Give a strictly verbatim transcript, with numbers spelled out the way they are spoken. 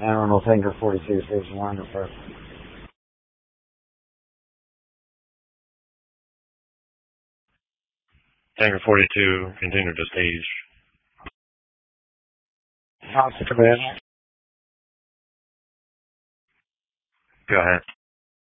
I don't know, Tanker forty-two, Station one, report. Tanker forty-two, continue to stage. House to command. Go ahead.